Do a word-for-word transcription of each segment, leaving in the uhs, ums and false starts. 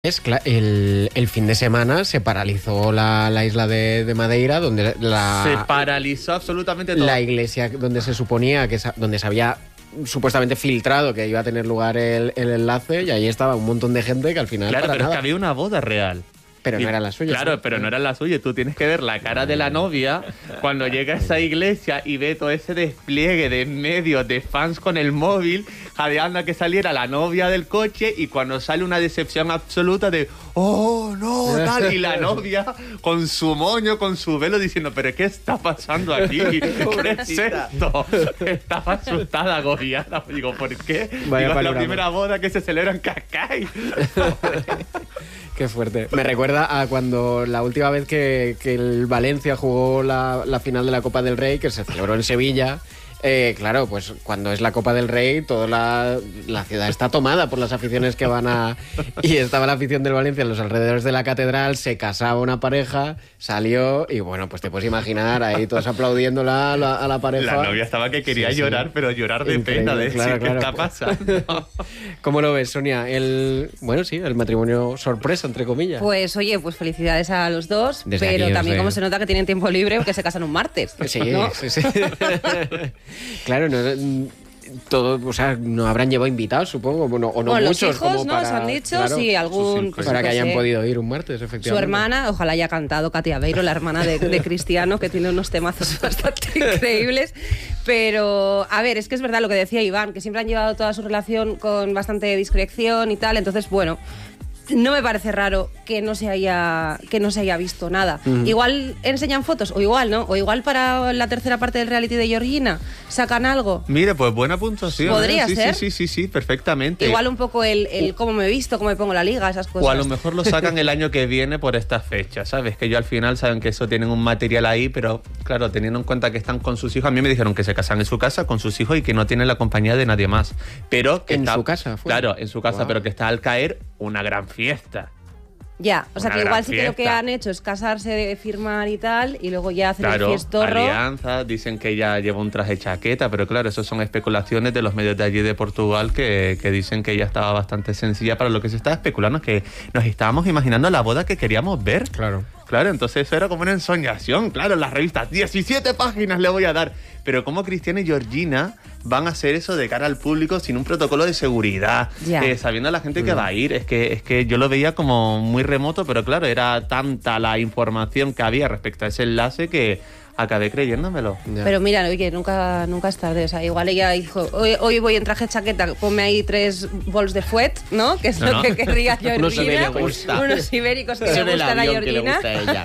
Es el, el fin de semana se paralizó la, la isla de, de Madeira, donde la... Se paralizó absolutamente todo. La iglesia donde se suponía que donde se había supuestamente filtrado que iba a tener lugar el, el enlace, y ahí estaba un montón de gente que al final... Claro, para pero nada. es que había una boda real. Pero y, no era la suya. Claro, ¿sí? pero no era la suya. Tú tienes que ver la cara de la novia cuando llega a esa iglesia y ve todo ese despliegue de medios, de fans con el móvil, jadeando a que saliera la novia del coche, y cuando sale una decepción absoluta de ¡oh, no! Tal, y la novia con su moño, con su velo, diciendo ¿pero qué está pasando aquí? ¿Qué es esto? Estaba asustada, agobiada. Digo, ¿por qué? Vaya Digo, es la panorama. primera boda que se celebra en Cascais. Qué fuerte. Me recuerda a cuando la última vez que, que el Valencia jugó la, la final de la Copa del Rey, que se celebró en Sevilla. Eh, claro, pues cuando es la Copa del Rey, toda la, la ciudad está tomada por las aficiones que van a... Y estaba la afición del Valencia en los alrededores de la catedral, se casaba una pareja, salió y bueno, pues te puedes imaginar ahí todos aplaudiéndola a la, a la pareja. La novia estaba que quería sí, llorar, sí. pero llorar de Increíble, pena, de claro, decir, claro. ¿qué está pasando? ¿Cómo lo ves, Sonia? El, bueno, sí, el matrimonio sorpresa, entre comillas. Pues oye, pues felicidades a los dos, Desde pero aquí, también desde... como se nota que tienen tiempo libre porque se casan un martes. Sí, ¿no? sí, sí. Claro, no, todo, o sea, no habrán llevado invitados, supongo, bueno, o no bueno, muchos. los hijos, como ¿no? para, Se han dicho, claro, sí, algún... Pues, para que hayan sé, podido ir un martes, efectivamente. Su hermana, ojalá haya cantado Katia Beiro, la hermana de, de Cristiano, que tiene unos temazos bastante increíbles. Pero, a ver, es que es verdad lo que decía Iván, que siempre han llevado toda su relación con bastante discreción y tal, entonces, bueno... No me parece raro que no se haya que no se haya visto nada. Mm. Igual enseñan fotos, o igual, ¿no? O igual para la tercera parte del reality de Georgina sacan algo. Mire, pues buena puntuación. Podría ¿eh? sí, ser. Sí, sí, sí, sí, perfectamente. Igual un poco el, el cómo me he visto, cómo me pongo la liga, esas cosas. O a lo mejor lo sacan el año que viene por esta fecha, ¿sabes? Que yo al final saben que eso tienen un material ahí, pero claro, teniendo en cuenta que están con sus hijos, a mí me dijeron que se casan en su casa con sus hijos y que no tienen la compañía de nadie más. Pero que en está, su casa, fue. Claro, en su casa, wow. Pero que está al caer una gran fiesta. Ya, o sea Una que igual sí que lo que fiesta. han hecho es casarse, firmar y tal, y luego ya hacer claro, el fiestorro. Alianza, dicen que ella lleva un traje chaqueta, pero claro, eso son especulaciones de los medios de allí de Portugal que, que dicen que ella estaba bastante sencilla para lo que se está especulando, es que nos estábamos imaginando la boda que queríamos ver. Claro. Claro, entonces eso era como una ensoñación, claro, en las revistas, diecisiete páginas le voy a dar. Pero ¿cómo Cristiano y Georgina van a hacer eso de cara al público sin un protocolo de seguridad? Eh, sabiendo a la gente que va a ir. Es que, es que yo lo veía como muy remoto, pero claro, era tanta la información que había respecto a ese enlace que acabé creyéndomelo. Yeah. Pero mira, oye, nunca, nunca es tarde. O sea, igual ella dijo, hoy, hoy voy en traje chaqueta, ponme ahí tres bols de fuet, ¿no? Que es no, lo no. que querría Georgina. Unos ibéricos. Unos ibéricos que le gustan a Georgina. Que le gusta a ella.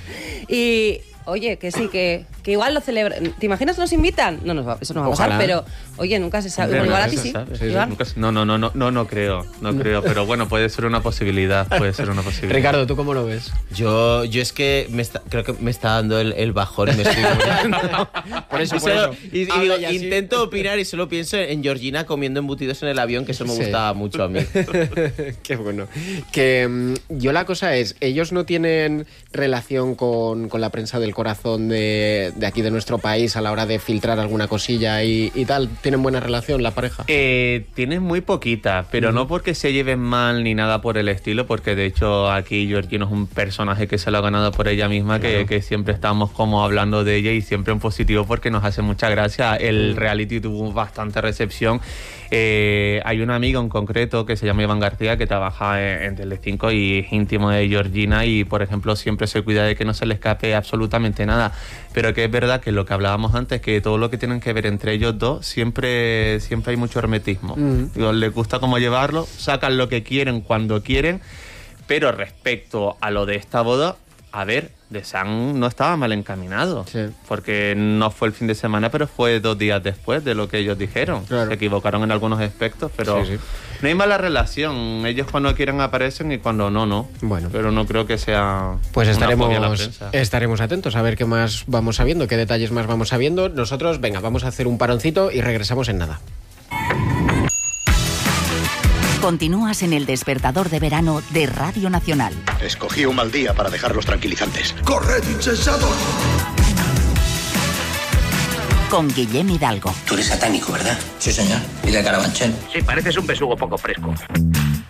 Y... Oye, que sí, que, que igual lo celebran. ¿Te imaginas nos invitan? No, no, eso no va a pasar, pero oye, nunca se sabe. Bueno, igual a ti sí. sí, sí nunca, no, no, no, no, no, no creo, no, no creo, pero bueno, puede ser una posibilidad, puede ser una posibilidad. Ricardo, ¿tú cómo lo ves? Yo, yo es que me está, creo que me está dando el, el bajón y me estoy muriendo. Por eso, y por solo, eso. Y, y digo, intento opinar y solo pienso en Georgina comiendo embutidos en el avión, que eso me sí. gustaba mucho a mí. Qué bueno. Que um, yo la cosa es, ellos no tienen relación con, con la prensa del corazón de de aquí de nuestro país a la hora de filtrar alguna cosilla y, y tal. ¿Tienen buena relación la pareja? Eh, tienen muy poquita, pero uh-huh. no porque se lleven mal ni nada por el estilo, porque de hecho aquí Georgina es un personaje que se lo ha ganado por ella misma, claro. que, que siempre estamos como hablando de ella y siempre en positivo porque nos hace mucha gracia. El uh-huh. reality tuvo bastante recepción. Eh, hay un amigo en concreto que se llama Iván García que trabaja en, en Telecinco y es íntimo de Georgina y por ejemplo siempre se cuida de que no se le escape absolutamente nada, pero que es verdad que lo que hablábamos antes, que todo lo que tienen que ver entre ellos dos siempre, siempre hay mucho hermetismo. Mm. Digo, les gusta cómo llevarlo, sacan lo que quieren cuando quieren, pero respecto a lo de esta boda, a ver, The Sun no estaba mal encaminado, sí. porque no fue el fin de semana, pero fue dos días después de lo que ellos dijeron. Claro. Se equivocaron en algunos aspectos, pero sí, sí. no hay mala relación. Ellos cuando quieren aparecen y cuando no, no. Bueno. Pero no creo que sea pues estaremos, estaremos atentos a ver qué más vamos sabiendo, qué detalles más vamos sabiendo. Nosotros, venga, vamos a hacer un paroncito y regresamos en nada. Continúas en el despertador de verano de Radio Nacional. Escogí un mal día para dejar los tranquilizantes. ¡Corred, insensatos! Con Guillem Hidalgo. Tú eres satánico, ¿verdad? Sí, señor. ¿Y de Carabanchel? Sí, pareces un besugo poco fresco.